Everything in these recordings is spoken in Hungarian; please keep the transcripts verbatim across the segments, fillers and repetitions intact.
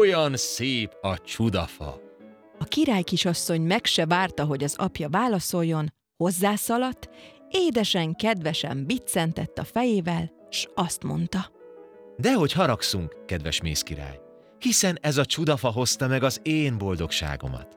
Olyan szép a csudafa. A király kisasszony meg se várta, hogy az apja válaszoljon, hozzászaladt, édesen, kedvesen biccentett a fejével, s azt mondta. Dehogy haragszunk, kedves mézkirály, hiszen ez a csudafa hozta meg az én boldogságomat.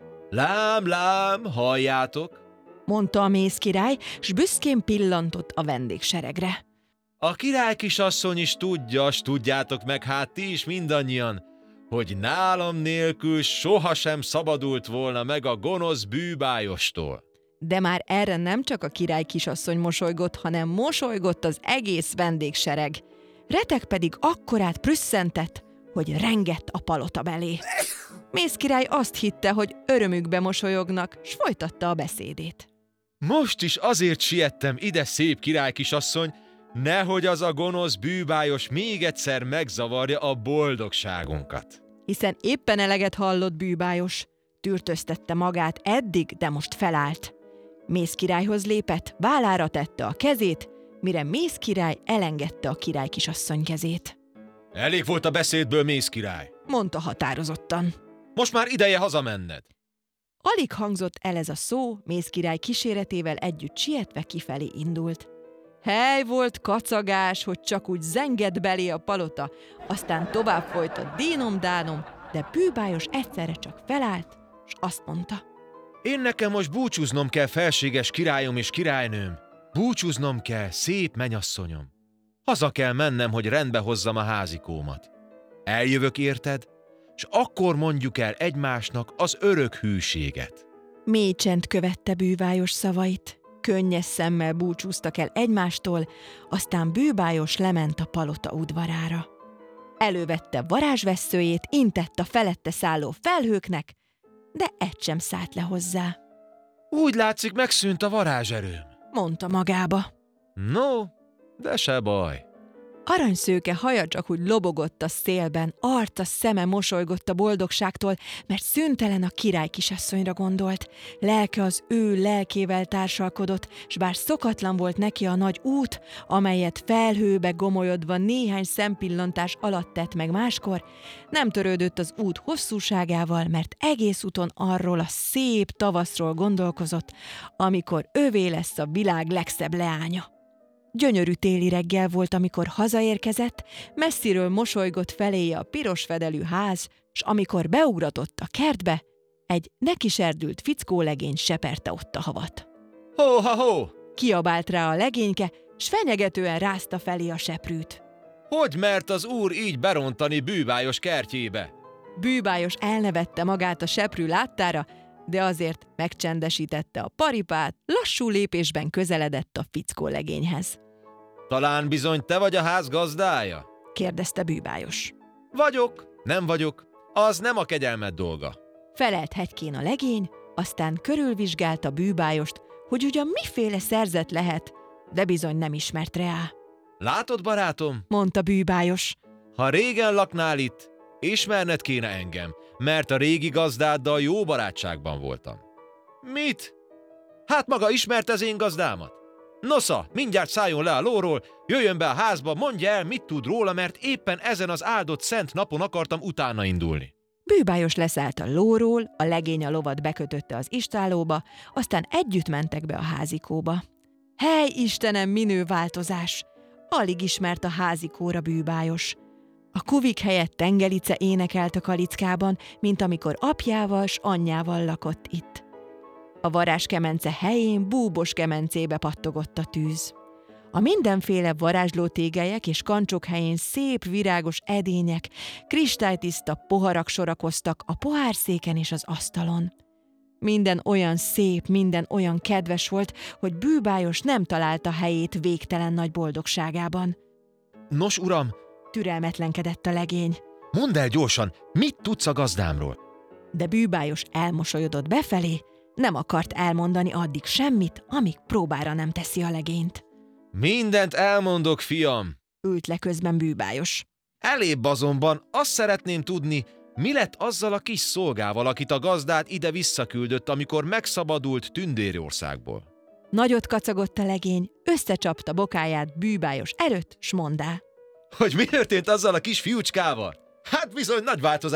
Lám, lám, halljátok? Mondta a mézkirály, s büszkén pillantott a vendégseregre. A király kisasszony is tudja, s tudjátok meg hát ti is mindannyian, hogy nálam nélkül sohasem szabadult volna meg a gonosz bűbájostól. De már erre nem csak a király kisasszony mosolygott, hanem mosolygott az egész vendégsereg. Retek pedig akkorát prüsszentett, hogy rengett a palota belé. Mézkirály azt hitte, hogy örömükbe mosolyognak, s folytatta a beszédét. Most is azért siettem ide, szép király kisasszony, nehogy az a gonosz bűbájos még egyszer megzavarja a boldogságunkat. Hiszen éppen eleget hallott bűbájos, tűrtöztette magát eddig, de most felállt. Mézkirályhoz lépett, vállára tette a kezét, mire Mézkirály elengedte a király kisasszony kezét. Elég volt a beszédből, mézkirály, mondta határozottan. Most már ideje hazamenned. Alig hangzott el ez a szó, Mézkirály kíséretével együtt sietve kifelé indult. Hely volt kacagás, hogy csak úgy zengett belé a palota, aztán tovább folyt a dínom-dánom, de bűbájos egyszerre csak felállt, s azt mondta. Én nekem most búcsúznom kell, felséges királyom és királynőm. Búcsúznom kell, szép menyasszonyom. Haza kell mennem, hogy rendbe hozzam a házikómat. Eljövök érted, és akkor mondjuk el egymásnak az örök hűséget. Mély csend követte bűbájos szavait. Könnyes szemmel búcsúztak el egymástól, aztán bűbájos lement a palota udvarára. Elővette varázsvesszőjét, intett a felette szálló felhőknek, de egy sem szállt le hozzá. Úgy látszik, megszűnt a varázserőm, mondta magába. No, de se baj. Aranyszőke haja csak úgy lobogott a szélben, arca szeme mosolygott a boldogságtól, mert szüntelen a király kisasszonyra gondolt. Lelke az ő lelkével társalkodott, s bár szokatlan volt neki a nagy út, amelyet felhőbe gomolyodva néhány szempillantás alatt tett meg máskor, nem törődött az út hosszúságával, mert egész úton arról a szép tavaszról gondolkozott, amikor övé lesz a világ legszebb leánya. Gyönyörű téli reggel volt, amikor hazaérkezett, messziről mosolygott feléje a piros fedelű ház, s amikor beugratott a kertbe, egy nekiserdült fickólegény seperte ott a havat. Ho-ha-ho! Kiabált rá a legényke, s fenyegetően rázta felé a seprűt. Hogy mert az úr így berontani bűbájos kertjébe? Bűbájos elnevette magát a seprű láttára, de azért megcsendesítette a paripát, lassú lépésben közeledett a fickólegényhez. Talán bizony te vagy a ház gazdája? kérdezte bűbájos. Vagyok, nem vagyok, az nem a kegyelmed dolga. Felelt hegykén a legény, aztán körülvizsgálta bűbájost, hogy ugyan miféle szerzet lehet, de bizony nem ismert rá. Látod, barátom? mondta bűbájos. Ha régen laknál itt, ismerned kéne engem, mert a régi gazdáddal jó barátságban voltam. Mit? Hát maga ismert az én gazdámat? Nosza, mindjárt szálljon le a lóról, jöjjön be a házba, mondja el, mit tud róla, mert éppen ezen az áldott szent napon akartam utána indulni. Bűbájos leszállt a lóról, a legény a lovat bekötötte az istállóba, aztán együtt mentek be a házikóba. Hely, Istenem, minő változás! Alig ismert a házikóra bűbájos. A kuvik helyett tengelice énekelt a kalickában, mint amikor apjával s anyjával lakott itt. A varázskemence helyén búbos kemencébe pattogott a tűz. A mindenféle varázslótégelyek és kancsok helyén szép virágos edények, kristálytiszta poharak sorakoztak a pohárszéken és az asztalon. Minden olyan szép, minden olyan kedves volt, hogy bűbájos nem találta helyét végtelen nagy boldogságában. Nos, uram, türelmetlenkedett a legény. Mondd el gyorsan, mit tudsz a gazdámról? De bűbájos elmosolyodott befelé, nem akart elmondani addig semmit, amíg próbára nem teszi a legényt. Mindent elmondok, fiam, ült le közben bűbájos. Elébb azonban azt szeretném tudni, mi lett azzal a kis szolgával, akit a gazdád ide visszaküldött, amikor megszabadult Tündérországból. Nagyot kacagott a legény, összecsapta bokáját bűbájos előtt, s mondá. Hogy mi történt azzal a kis fiúcskával? Hát bizony nagy változás.